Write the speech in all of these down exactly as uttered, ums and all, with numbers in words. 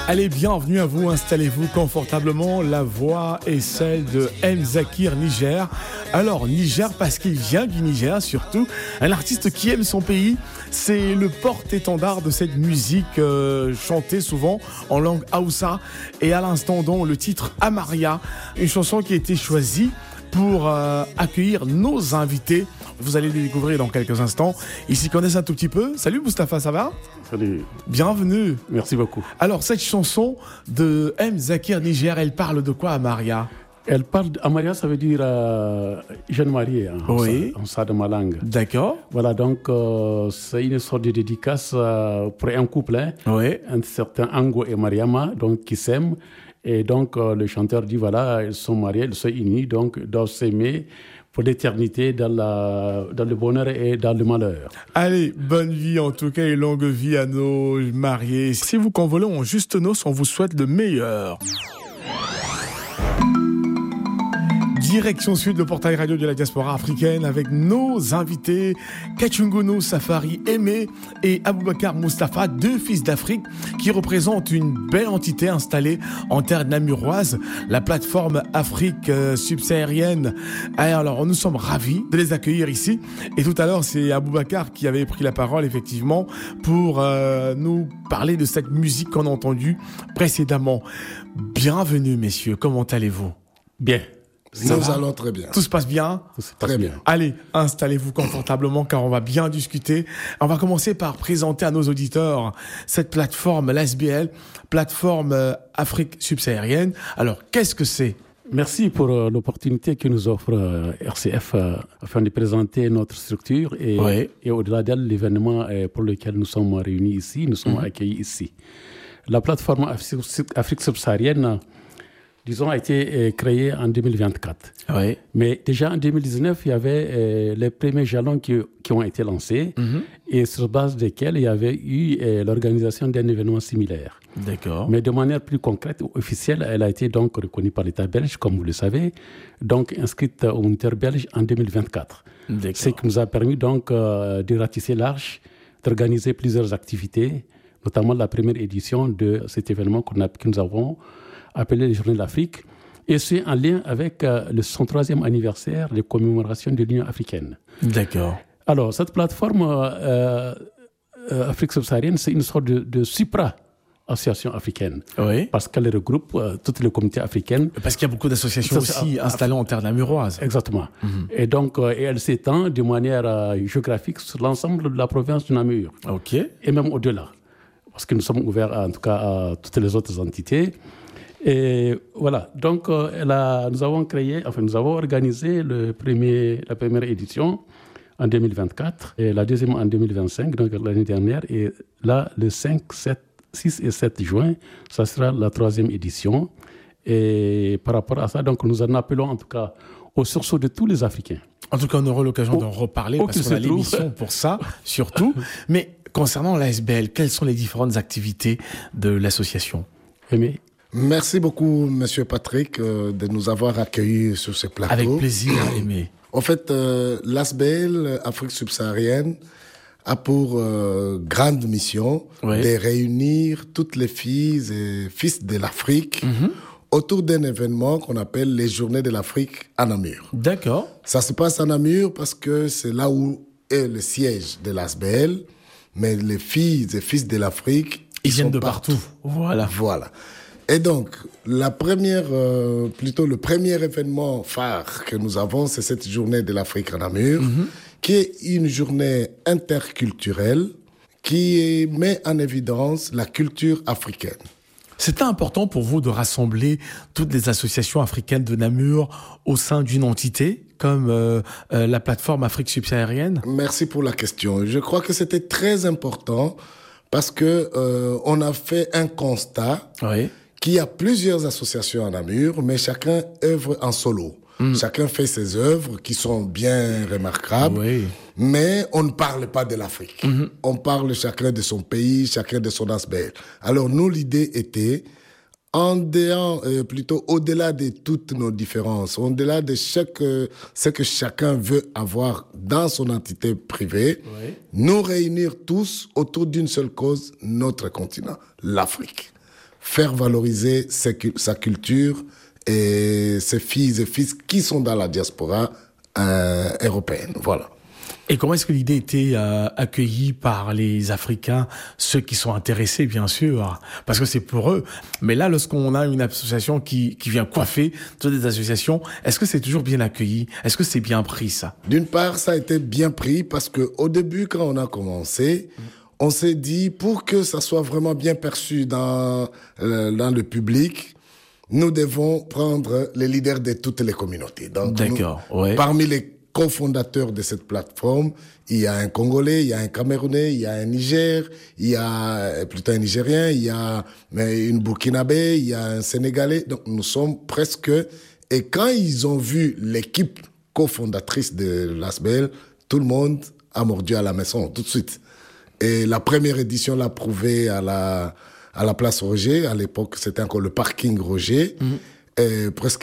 Allez, bienvenue à vous, installez-vous confortablement. La voix est celle de M. Zakir Niger. Alors, Niger parce qu'il vient du Niger surtout. Un artiste qui aime son pays. C'est le porte-étendard de cette musique euh, chantée souvent en langue Haoussa. Et à l'instant, donc, le titre Amaria, une chanson qui a été choisie pour euh, accueillir nos invités. Vous allez les découvrir dans quelques instants. Ils s'y connaissent un tout petit peu. Salut Moustapha, ça va ? Salut. Bienvenue. Merci beaucoup. Alors, cette chanson de M. Zakir Niger, elle parle de quoi, Amaria ? Elle parle d'Amaria, ça veut dire euh, jeune mariée, hein, Oui. en ça de ma langue. D'accord. Voilà, donc euh, c'est une sorte de dédicace euh, pour un couple, hein, Oui. un certain Ango et Mariama, donc qui s'aiment. Et donc euh, le chanteur dit voilà, ils sont mariés, ils sont unis, donc ils doivent s'aimer pour l'éternité dans, la, dans le bonheur et dans le malheur. Allez, bonne vie en tout cas et longue vie à nos mariés. Si vous convolez en juste noces, on vous souhaite le meilleur. Direction Sud, le portail radio de la diaspora africaine avec nos invités Kachungono Safari Aimé et Aboubakar Moustapha, deux fils d'Afrique qui représentent une belle entité installée en terre namuroise, la plateforme Afrique subsaharienne. Alors nous sommes ravis de les accueillir ici et tout à l'heure c'est Aboubakar qui avait pris la parole effectivement pour euh, nous parler de cette musique qu'on a entendue précédemment. Bienvenue messieurs, comment allez-vous ? Bien. Ça Nous va. allons très bien. Tout se passe bien ? Tout se passe très bien. bien. Allez, installez-vous confortablement car on va bien discuter. On va commencer par présenter à nos auditeurs cette plateforme, l'A S B L, plateforme Afrique subsaharienne. Alors, qu'est-ce que c'est ? Merci pour euh, l'opportunité que nous offre euh, R C F euh, afin de présenter notre structure et, oui. et au-delà d'elle, l'événement euh, pour lequel nous sommes réunis ici, nous sommes mmh. accueillis ici. La plateforme Afrique subsaharienne, disons, a été euh, créée en deux mille vingt-quatre. Oui. Mais déjà en deux mille dix-neuf, il y avait euh, les premiers jalons qui, qui ont été lancés mm-hmm. et sur base desquels il y avait eu euh, l'organisation d'un événement similaire. D'accord. Mais de manière plus concrète, officielle, elle a été donc reconnue par l'État belge, comme vous le savez, donc inscrite au moniteur belge en deux mille vingt-quatre. D'accord. Ce qui nous a permis donc euh, de ratisser large, d'organiser plusieurs activités, notamment la première édition de cet événement qu'on a, que nous avons appelé les Journées de l'Afrique, et c'est en lien avec euh, le soixante-troisième anniversaire de commémoration de l'Union africaine. D'accord. Alors, cette plateforme euh, euh, Afrique subsaharienne, c'est une sorte de, de supra-association africaine, oui. parce qu'elle regroupe euh, toutes les communautés africaines. Parce qu'il y a beaucoup d'associations aussi Af- installées en terre namuroise. Exactement. Mm-hmm. Et donc, euh, et elle s'étend de manière euh, géographique sur l'ensemble de la province du Namur. OK. Et même au-delà, parce que nous sommes ouverts, en tout cas, à toutes les autres entités. Et voilà, donc euh, elle a, nous avons créé, enfin nous avons organisé le premier, la première édition en deux mille vingt-quatre et la deuxième en deux mille vingt-cinq, donc l'année dernière. Et là, le cinq, sept, six et sept juin, ça sera la troisième édition. Et par rapport à ça, donc nous en appelons en tout cas au sursaut de tous les Africains. En tout cas, on aura l'occasion oh, d'en reparler oh, parce qu'on a l'émission pour ça, surtout. Mais concernant l'A S B L, quelles sont les différentes activités de l'association ? Aimé ? Merci beaucoup, Monsieur Patrick, euh, de nous avoir accueillis sur ce plateau. Avec plaisir, Aimé. En fait, euh, l'A S B L, Afrique subsaharienne, a pour euh, grande mission oui. de réunir toutes les filles et fils de l'Afrique mm-hmm. autour d'un événement qu'on appelle les Journées de l'Afrique à Namur. D'accord. Ça se passe à Namur parce que c'est là où est le siège de l'A S B L, mais les filles et fils de l'Afrique, ils, ils viennent sont de partout. partout. Voilà. Voilà. Et donc, la première, euh, plutôt le premier événement phare que nous avons, c'est cette journée de l'Afrique à Namur, mm-hmm. qui est une journée interculturelle qui met en évidence la culture africaine. C'était important pour vous de rassembler toutes les associations africaines de Namur au sein d'une entité comme euh, euh, la plateforme Afrique subsaharienne ? Merci pour la question. Je crois que c'était très important parce que euh, on a fait un constat. Oui. Qu'il y a plusieurs associations à Namur, mais chacun œuvre en solo. Mmh. Chacun fait ses œuvres qui sont bien remarquables, oui. mais on ne parle pas de l'Afrique. Mmh. On parle chacun de son pays, chacun de son aspect. Alors nous, l'idée était, en dehors, euh, plutôt au-delà de toutes nos différences, au-delà de chaque, euh, ce que chacun veut avoir dans son entité privée, oui. nous réunir tous autour d'une seule cause, notre continent, l'Afrique. faire valoriser ses, sa culture et ses filles et fils qui sont dans la diaspora euh, européenne. Voilà. Et comment est-ce que l'idée était euh, accueillie par les Africains, ceux qui sont intéressés, bien sûr, parce que c'est pour eux. Mais là, lorsqu'on a une association qui, qui vient coiffer toutes les associations, est-ce que c'est toujours bien accueilli? Est-ce que c'est bien pris, ça? D'une part, ça a été bien pris parce que au début, quand on a commencé, mmh. on s'est dit, pour que ça soit vraiment bien perçu dans, euh, dans le public, nous devons prendre les leaders de toutes les communautés. Donc, D'accord, nous, ouais. Parmi les cofondateur de cette plateforme, il y a un Congolais, il y a un Camerounais, il y a un Niger, il y a plutôt un Nigérien, il y a une Burkinabé, il y a un Sénégalais. Donc nous sommes presque... Et quand ils ont vu l'équipe cofondatrice de l'A S B L, tout le monde a mordu à la maison tout de suite. Et la première édition l'a prouvé à la, à la place Roger. À l'époque, c'était encore le parking Roger. Mmh. Et presque...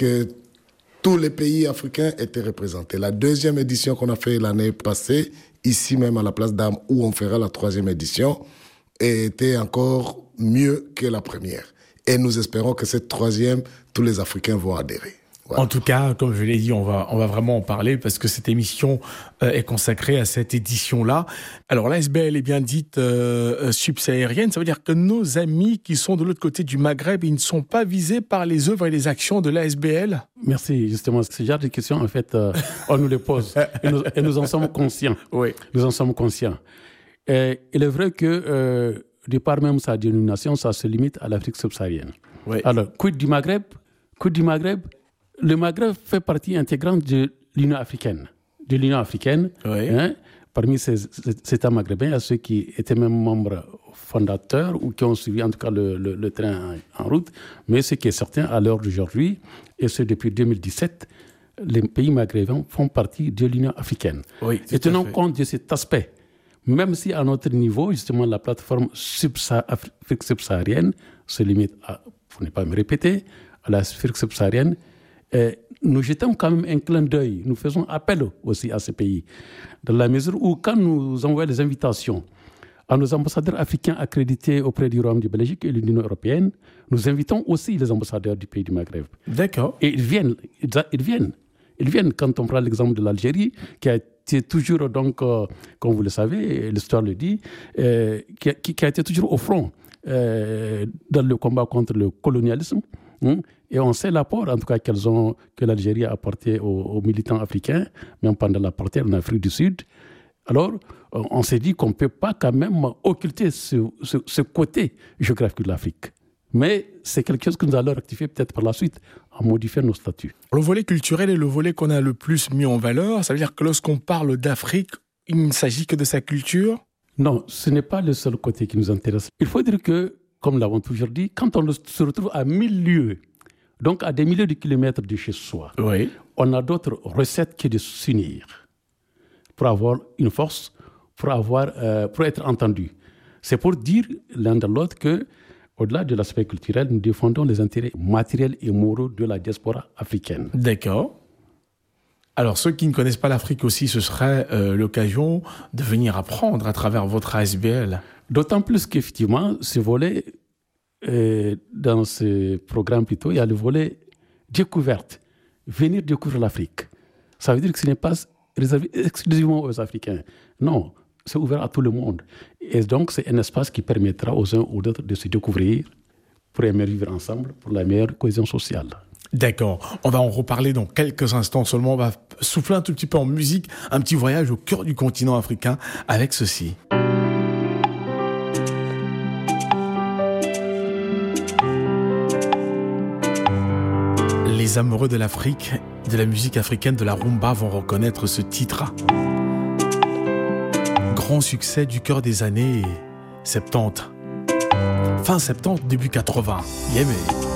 tous les pays africains étaient représentés. La deuxième édition qu'on a fait l'année passée, ici même à la Place d'Armes, où on fera la troisième édition, était encore mieux que la première. Et nous espérons que cette troisième, tous les Africains vont adhérer. Voilà. En tout cas, comme je l'ai dit, on va, on va vraiment en parler parce que cette émission euh, est consacrée à cette édition-là. Alors, l'A S B L est bien dite euh, subsaharienne. Ça veut dire que nos amis qui sont de l'autre côté du Maghreb, ils ne sont pas visés par les œuvres et les actions de l'A S B L? Merci, justement. Ce genre de questions, en fait, euh, on nous les pose et nous, et nous en sommes conscients. Oui. Nous en sommes conscients. Et il est vrai que, euh, de par même sa dénomination, ça se limite à l'Afrique subsaharienne. Oui. Alors, quid du Maghreb? Quid du Maghreb? Le Maghreb fait partie intégrante de l'Union africaine. De l'Union africaine, oui. hein, parmi ces, ces, ces États maghrébins, il y a ceux qui étaient même membres fondateurs ou qui ont suivi en tout cas le, le, le train en, en route. Mais ce qui est certain à l'heure d'aujourd'hui, et ce depuis deux mille dix-sept, les pays maghrébins font partie de l'Union africaine. Oui, et tenant compte de cet aspect, même si à notre niveau, justement, la plateforme Afrique subsaharienne se limite à, pour ne pas me répéter, à l'Afrique subsaharienne, Et nous jetons quand même un clin d'œil, nous faisons appel aussi à ces pays, dans la mesure où quand nous envoyons des invitations à nos ambassadeurs africains accrédités auprès du Royaume de Belgique et de l'Union européenne, nous invitons aussi les ambassadeurs du pays du Maghreb. D'accord. Et ils viennent, ils viennent, ils viennent. Quand on prend l'exemple de l'Algérie, qui a été toujours, donc, euh, comme vous le savez, l'histoire le dit, euh, qui, a, qui a été toujours au front euh, dans le combat contre le colonialisme. Hein, et on sait l'apport, en tout cas, qu'elles ont, que l'Algérie a apporté aux, aux militants africains, même pendant l'apartheid en Afrique du Sud. Alors, on s'est dit qu'on ne peut pas quand même occulter ce, ce, ce côté géographique de l'Afrique. Mais c'est quelque chose que nous allons rectifier peut-être par la suite, en modifiant nos statuts. Le volet culturel est le volet qu'on a le plus mis en valeur. Ça veut dire que lorsqu'on parle d'Afrique, il ne s'agit que de sa culture? Non, ce n'est pas le seul côté qui nous intéresse. Il faut dire que, comme nous l'avons toujours dit, quand on se retrouve à mille lieues, donc à des milliers de kilomètres de chez soi, oui. on a d'autres recettes que de s'unir pour avoir une force, pour, avoir, euh, pour être entendu. C'est pour dire l'un de l'autre que, au-delà de l'aspect culturel, nous défendons les intérêts matériels et moraux de la diaspora africaine. D'accord. Alors, ceux qui ne connaissent pas l'Afrique aussi, ce serait euh, l'occasion de venir apprendre à travers votre A S B L. D'autant plus qu'effectivement, ce volet, euh, dans ce programme plutôt, il y a le volet découverte. Venir découvrir l'Afrique. Ça veut dire que ce n'est pas réservé exclusivement aux Africains. Non, c'est ouvert à tout le monde. Et donc, c'est un espace qui permettra aux uns ou aux autres de se découvrir pour aimer vivre ensemble, pour la meilleure cohésion sociale. D'accord. On va en reparler dans quelques instants seulement. On va souffler un tout petit peu en musique, un petit voyage au cœur du continent africain avec ceci. Les amoureux de l'Afrique, de la musique africaine, de la rumba vont reconnaître ce titre. Grand succès du cœur des années soixante-dix. Fin soixante-dix, début quatre-vingts. Yeah, mais...